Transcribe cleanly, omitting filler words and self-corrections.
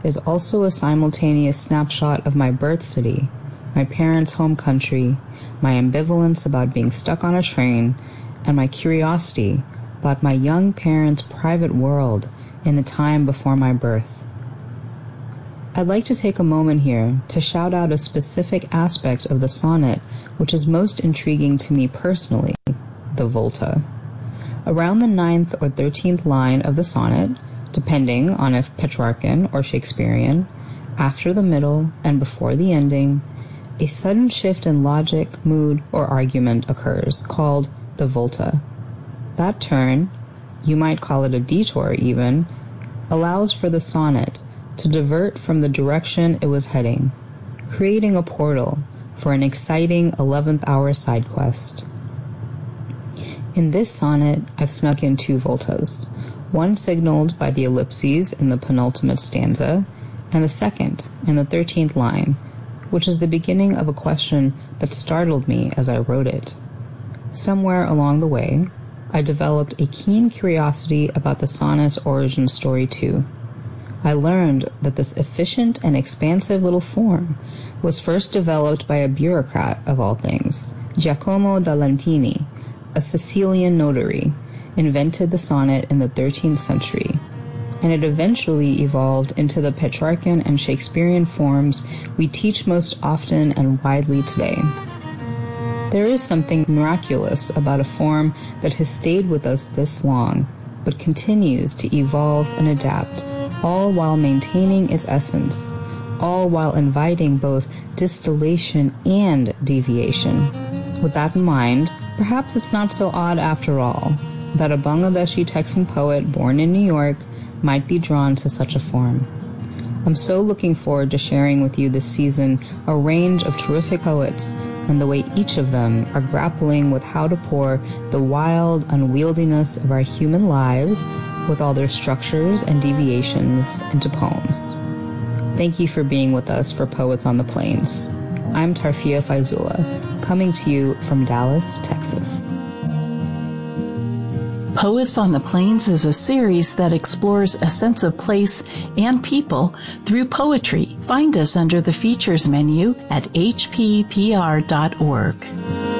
is also a simultaneous snapshot of my birth city, my parents' home country, my ambivalence about being stuck on a train, and my curiosity about my young parents' private world in the time before my birth. I'd like to take a moment here to shout out a specific aspect of the sonnet which is most intriguing to me personally, the volta. Around the 9th or 13th line of the sonnet, depending on if Petrarchan or Shakespearean, after the middle and before the ending, a sudden shift in logic, mood, or argument occurs, called the volta. That turn, you might call it a detour even, allows for the sonnet to divert from the direction it was heading, creating a portal for an exciting 11th hour side quest. In this sonnet, I've snuck in 2 voltas, one signaled by the ellipses in the penultimate stanza, and the second in the 13th line, which is the beginning of a question that startled me as I wrote it. Somewhere along the way, I developed a keen curiosity about the sonnet's origin story too. I learned that this efficient and expansive little form was first developed by a bureaucrat of all things, Giacomo da Lentini, a Sicilian notary, invented the sonnet in the 13th century, and it eventually evolved into the Petrarchan and Shakespearean forms we teach most often and widely today. There is something miraculous about a form that has stayed with us this long, but continues to evolve and adapt, all while maintaining its essence, all while inviting both distillation and deviation. With that in mind, perhaps it's not so odd after all that a Bangladeshi Texan poet born in New York might be drawn to such a form. I'm so looking forward to sharing with you this season a range of terrific poets and the way each of them are grappling with how to pour the wild unwieldiness of our human lives with all their structures and deviations into poems. Thank you for being with us for Poets on the Plains. I'm Tarfia Faizullah, coming to you from Dallas, Texas. Poets on the Plains is a series that explores a sense of place and people through poetry. Find us under the features menu at hppr.org.